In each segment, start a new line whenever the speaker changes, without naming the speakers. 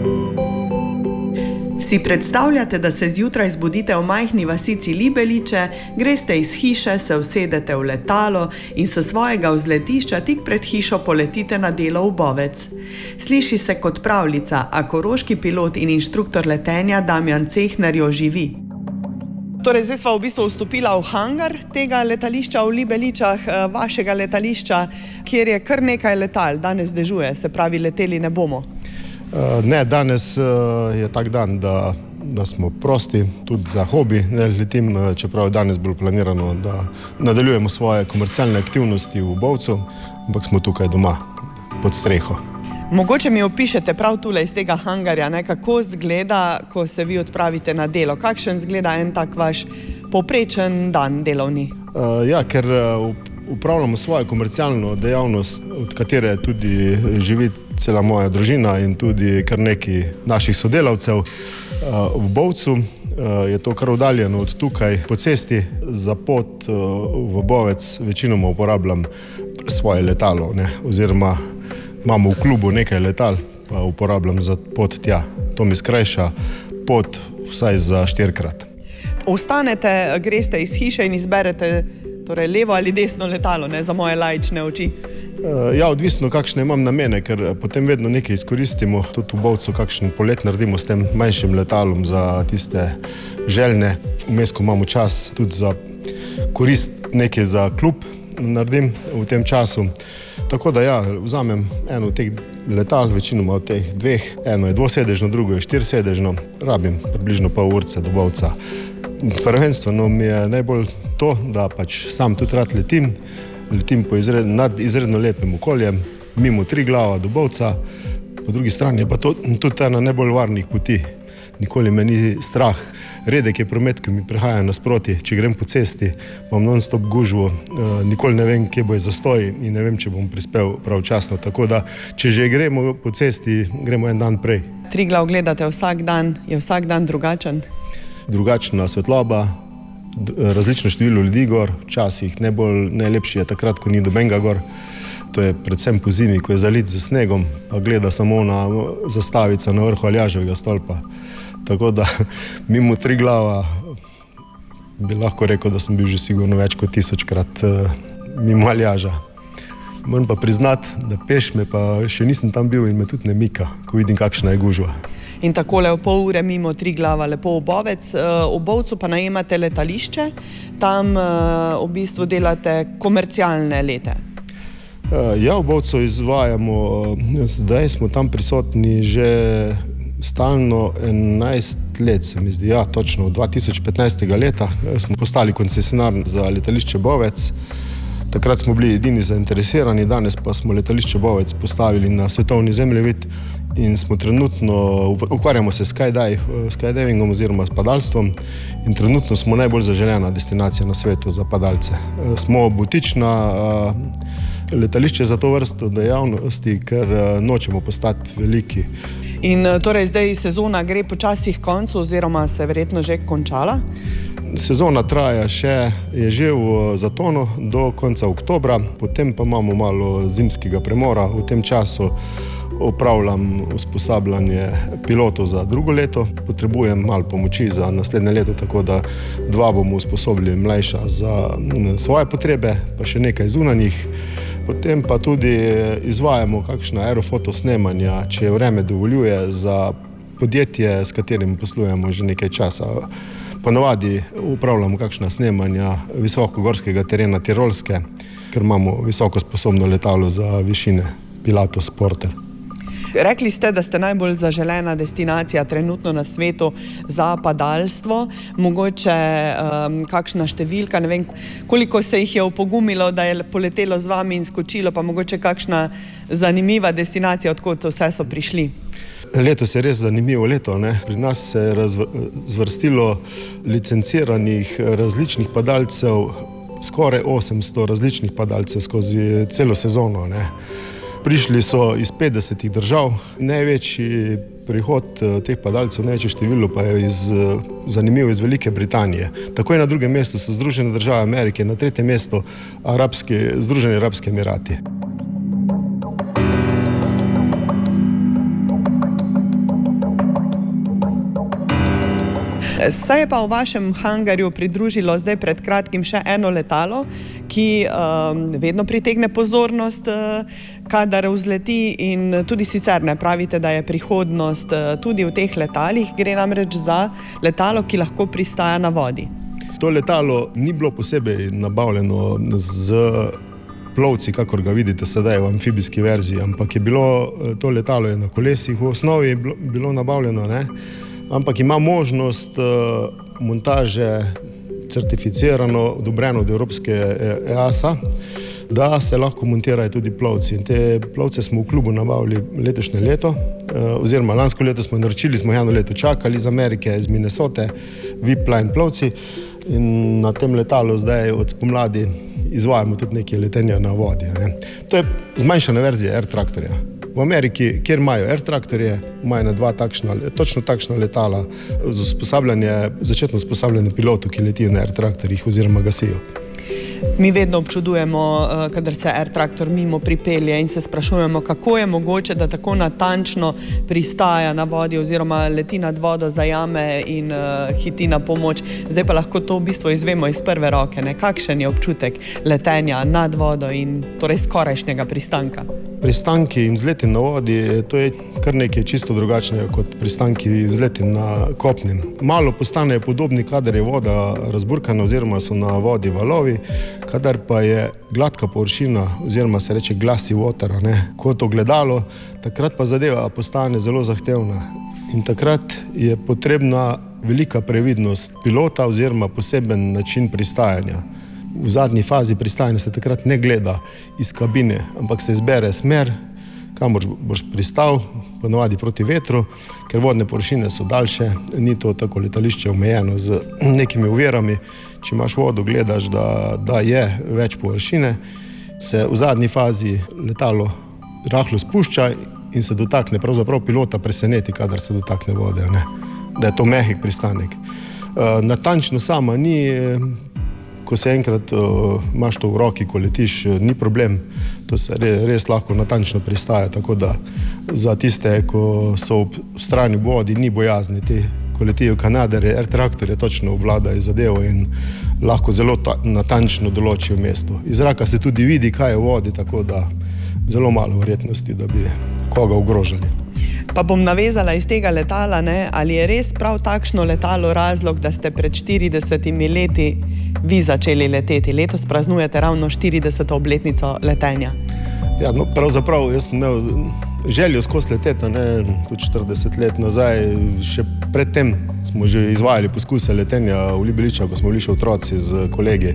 Si predstavljate, da se zjutraj zbudite v majhni vasici Libeliče, greste iz hiše, se usedete v letalo in s svojega vzletišča tik pred hišo poletite na delo v Bovec. Sliši se kot pravljica, a koroški pilot in inštruktor letenja Damjan Cehner jo živi. Torej, zdaj sva v bistvu vstopila v hangar tega letališča v Libeličah, vašega letališča, kjer je kar nekaj letal. Danes dežuje, se pravi, leteli ne bomo.
Ne, danes je tak dan, da smo prosti, tudi za hobi. Ne letim, čeprav je danes bolj planirano, da nadaljujemo svoje komercialne aktivnosti v Bovcu, ampak smo tukaj doma, pod streho.
Mogoče mi opišete prav tule iz tega hangarja, kako izgleda, ko se vi odpravite na delo. Kakšen izgleda en tak vaš povprečen dan delovni?
Ker upravljamo svojo komercialno dejavnost, od katere tudi živi cela moja družina in tudi kar nekaj naših sodelavcev v Bovcu. Je to kar oddaljeno od tukaj po cesti. Za pot v Bovec večinoma uporabljam svoje letalo, oziroma imamo v klubu nekaj letal, pa uporabljam za pot tja. To mi skrajša pot vsaj za 4-krat.
Vstanete, greste iz hiše in izberete torej levo ali desno letalo, za moje laične oči.
Odvisno kakšne imam namene, ker potem vedno nekaj izkoristimo. Tudi v Bovcu kakšen polet naredimo s tem manjšim letalom za tiste željne. Vmes, ko imamo čas tudi za korist, nekaj za klub naredim v tem času. Tako da vzamem eno od teh letal, večinoma od teh dveh. Eno je dvosedežno, drugo je 4-sedežno. Rabim približno pol urce do Bovca. Prvenstveno mi je najbolj to, da sam tudi rad letim. Letim nad izredno lepim okoljem, mimo Triglava do Bovca. Po drugi strani je pa to tudi ena najbolj varnih poti. Nikoli me ni strah. Redek je promet, ki mi prihaja nasproti. Če grem po cesti, imam non-stop gužvo, nikoli ne vem, kje bo zastoj in ne vem, če bom prispel pravčasno. Tako da, če že gremo po cesti, gremo en dan prej.
Triglav gledate vsak dan, je vsak dan drugačen?
Drugačna svetloba, različno število ljudi gor, včasih najlepši je takrat, ko ni dobenga gor. To je predvsem po zimi, ko je zalit z snegom, pa gleda samo na zastavica na vrhu Aljaževega stolpa. Tako da mimo Triglava bi lahko rekel, da sem bil že sigurno več kot 1000-krat mimo Aljaža. Moram pa priznati, da peš me pa še nisem tam bil in me tudi ne mika, ko vidim, kakšna je gužva.
In takole v pol ure mimo Triglava lepo v Bovec. V Bovcu pa najemate letališče, tam v bistvu delate komercialne lete.
V Bovcu izvajamo, zdaj smo tam prisotni že stalno 11 let, se mi zdi, točno od 2015. leta smo postali koncesionar za letališče Bovec. Takrat smo bili edini zainteresirani, danes pa smo letališče Bovec postavili na svetovni zemljevid in smo trenutno, ukvarjamo se s skydivingom oziroma s padalstvom in trenutno smo najbolj zaželena destinacija na svetu za padalce. Smo butična letališče za to vrsto dejavnosti, ker nočemo postati veliki.
In torej zdaj sezona gre počasi k koncu oziroma se verjetno že končala?
Sezona traja je že v zatonu do konca oktobra, potem pa imamo malo zimskega premora. V tem času opravljam usposabljanje pilotov za drugo leto. Potrebujem malo pomoči za naslednje leto, tako da 2 bomo usposobili mlajša za svoje potrebe, pa še nekaj zunanjih. Potem pa tudi izvajamo kakšna aerofotosnemanja, če vreme dovoljuje, za podjetje, s katerim poslujemo že nekaj časa. Ponavadi upravljamo kakšna snemanja visokogorskega terena Tirolske, ker imamo visoko sposobno letalo za višine, Pilatus Porter.
Rekli ste, da ste najbolj zaželena destinacija trenutno na svetu za padalstvo. Mogoče kakšna številka, ne vem, koliko se jih je opogumilo, da je poletelo z vami in skočilo, pa mogoče kakšna zanimiva destinacija, odkot vse so prišli.
Letos je res zanimivo leto, Pri nas se je zvrstilo licenciranih različnih padalcev, skoraj 800 različnih padalcev skozi celo sezono, Prišli so iz 50 držav. Največji prihod teh padalcev, največje število pa je zanimivo iz Velike Britanije. Takoj na drugem mestu so Združene države Amerike, na tretjem mestu Združeni arabski emirati.
Saj je pa v vašem hangarju pridružilo zdaj pred kratkim še eno letalo, ki vedno pritegne pozornost, kadar vzleti, in tudi sicer ne pravite, da je prihodnost tudi v teh letalih. Gre namreč za letalo, ki lahko pristaja na vodi.
To letalo ni bilo posebej nabavljeno z plovci, kakor ga vidite sedaj v amfibijski verziji, ampak je bilo, to letalo je na kolesih, v osnovi je bilo nabavljeno, ne? Ampak ima možnost montaže certificirano, odobreno od Evropske EASA, da se lahko montirajo tudi plovci. In te plovce smo v klubu nabavili letošnje leto, oziroma lansko leto smo naročili, smo eno leto čakali iz Amerike, iz Minnesote, VIP-line plovci, in na tem letalu zdaj od spomladi izvajamo tudi nekaj letenja na vodi, ne. To je zmanjšana verzija Air Tractorja. V Ameriki, kjer imajo Air Tractorje, imajo dva točno takšna letala za začetno usposabljanje pilotov, ki letijo na Air Tractorjih oziroma gasijo.
Mi vedno občudujemo, kadar se Air Tractor mimo pripelje, in se sprašujemo, kako je mogoče, da tako natančno pristaja na vodi oziroma leti nad vodo, zajame in hiti na pomoč. Zdaj pa lahko to v bistvu izvemo iz prve roke, ne? Kakšen je občutek letenja nad vodo in torej skorajšnjega pristanka?
Pristanki in vzleti na vodi, to je kar nekaj čisto drugačnega kot pristanki in vzleti na kopnem. Malo postanejo podobni, kadar je voda razburkana oziroma so na vodi valovi, kadar pa je gladka površina oziroma se reče glassy water, ne, kot ogledalo, takrat pa zadeva postane zelo zahtevna. In takrat je potrebna velika previdnost pilota oziroma poseben način pristajanja. V zadnji fazi pristajanja se takrat ne gleda iz kabine, ampak se izbere smer, kamor boš pristal, ponavadi proti vetru, ker vodne površine so daljše, ni to tako letališče omejeno z nekimi ovirami. Če imaš vodo, gledaš, da je več površine, se v zadnji fazi letalo rahlo spušča in se dotakne, pravzaprav pilota preseneti, kadar se dotakne vode, ne? Da je to mehek pristanek. Natančno sama ni, ko se enkrat imaš to v roki, ko letiš, ni problem, to se res lahko natančno pristaja, tako da za tiste, ko so v strani vodi, ni bojazni. Ko letijo Kanadere, Air Tractorje točno obvladajo zadevo in lahko zelo natančno določijo mesto. Iz zraka se tudi vidi, kaj je v vodi, tako da zelo malo verjetnosti, da bi koga ogrožali.
Pa bom navezala iz tega letala, ne? Ali je res prav takšno letalo razlog, da ste pred 40 leti vi začeli leteti? Letos praznujete ravno 40. obletnico letenja.
Ja, no, pravzaprav jaz sem imel željo skozi leteti, ne, tudi 40 let nazaj. Še predtem smo že izvajali poskuse letenja v Libeličah, ko smo bili še otroci z kolegi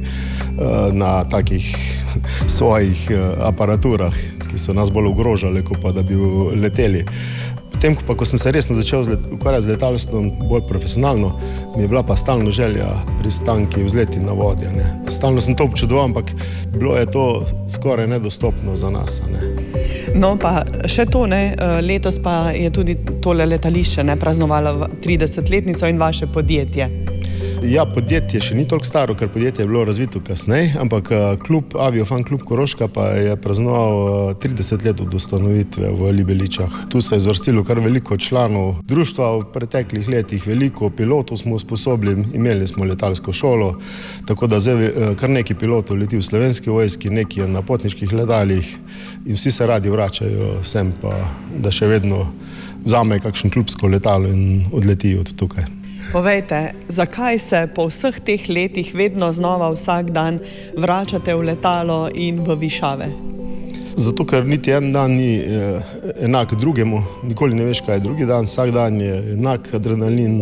na takih svojih aparaturah, ki so nas bolj ogrožali, kot pa da bi leteli. Potem, ko sem se resno začel ukvarjati z letalstvom bolj profesionalno, mi je bila pa stalno želja pristanki, vzleti na vodi, ne. Stalno sem to občudoval, ampak bilo je to skoraj nedostopno za nas, ne.
No, pa še to, ne, letos pa je tudi tole letališče, ne, praznovalo 30-letnico in vaše podjetje.
Ja, podjetje še ni toliko staro, ker podjetje je bilo razvito kasneje, ampak Aviofan klub Koroška pa je praznoval 30 let od ustanovitve v Libeličah. Tu se je zvrstilo kar veliko članov društva v preteklih letih, veliko pilotov smo usposobili, imeli smo letalsko šolo, tako da zdaj kar nekaj pilotov leti v Slovenski vojski, nekaj na potniških letalih in vsi se radi vračajo sem, pa da še vedno vzamejo kakšen klubsko letalo in odletijo od tukaj.
Povejte, zakaj se po vseh teh letih vedno znova vsak dan vračate v letalo in v višave?
Zato, ker niti en dan ni enak drugemu, nikoli ne veš, kaj je drugi dan, vsak dan je enak adrenalin,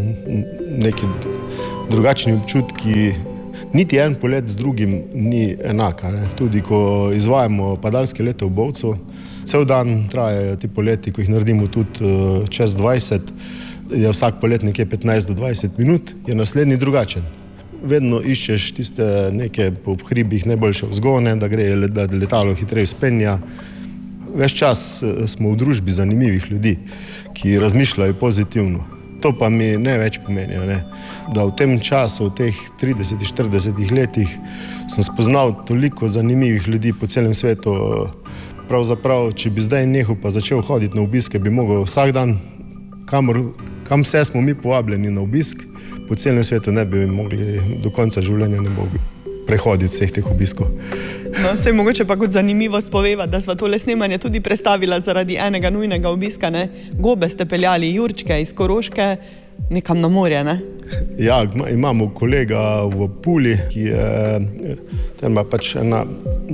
neki drugačni občutki. Niti en polet z drugim ni enak, ne? Tudi ko izvajamo padalske lete v Bovcu, cel dan trajajo ti poleti, ko jih naredimo tudi čez 20, je vsak polet nekje 15 do 20 minut, je naslednji drugačen. Vedno iščeš tiste neke po hribih najboljše vzgone, da letalo hitreje spenja. Ves čas smo v družbi zanimivih ljudi, ki razmišljajo pozitivno. To pa mi ne več pomeni, ne? Da v tem času, v teh 30-40 letih, sem spoznal toliko zanimivih ljudi po celem svetu. Pravzaprav, če bi zdaj nehal pa začel hoditi na obiske, bi mogel vsak dan, kam vse smo mi povabljeni na obisk, po celem svetu ne bi mogli do konca življenja ne mogli prehoditi vseh teh obiskov.
No, se mogoče pa kot zanimivost poveva, da sva tole snemanje tudi prestavila zaradi enega nujnega obiska, ne? Gobe ste peljali Jurčke iz Koroške nekam na morje, ne?
Ja, imamo kolega v Puli, ki je tema pač ena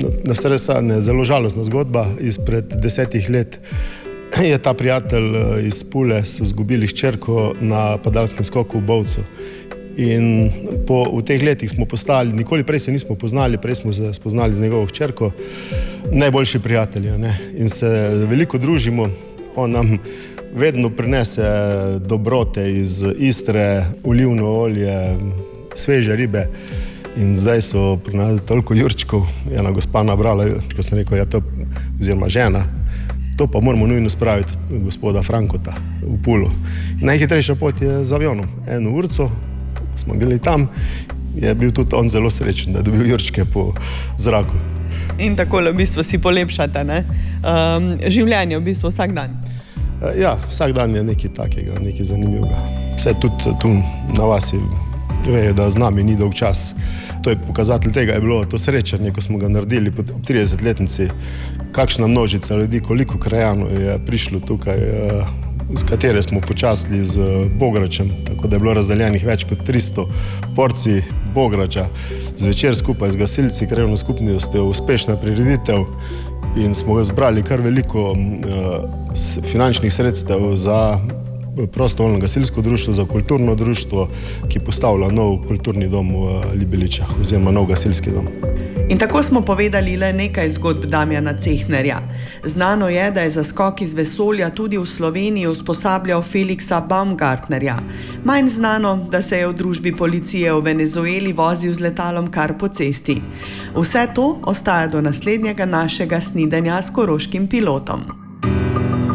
zelo žalostna zgodba izpred 10 let. Je ta prijatelj iz Pule, so izgubili hčerko na padalskem skoku v Bovcu. In v teh letih smo postali, nikoli prej se nismo poznali, prej smo se spoznali z njegovo hčerko, najboljši prijatelji, ne? In se veliko družimo. On nam vedno prinese dobrote iz Istre, olivno olje, sveže ribe. In zdaj so pri nas toliko Jurčkov, ena gospa nabrala, ko sem rekel, ja to, oziroma žena, to pa moramo nujno spraviti gospoda Frankota v Pulu. Najhitrejša pot je z avionom, 1 urco. Smo bili tam, je bil tudi on zelo srečen, da je dobil Jurčke po zraku.
In takole v bistvu si polepšate, ne? Življenje v bistvu vsak dan.
Ja, vsak dan je nekaj takega, nekaj zanimivega. Vse tudi tu na vasi vejo, da z nami ni dolg čas. To je pokazatelj tega, je bilo to srečanje, ko smo ga naredili po 30-letnici. Kakšna množica ljudi, koliko krajanov je prišlo tukaj, z katere smo počasli z bogračem, tako da je bilo razdeljenih več kot 300 porcij bograča. Zvečer skupaj z gasilci, krajevno skupnostjo, uspešna prireditev in smo ga zbrali kar veliko finančnih sredstev za prostovoljno gasilsko društvo, za kulturno društvo, ki postavlja nov kulturni dom v Libeličah, oziroma nov gasilski dom.
In tako smo povedali le nekaj zgodb Damjana Cehnerja. Znano je, da je za skok iz vesolja tudi v Sloveniji usposabljal Feliksa Baumgartnerja. Manj znano, da se je v družbi policije v Venezueli vozil z letalom kar po cesti. Vse to ostaja do naslednjega našega snidenja s koroškim pilotom.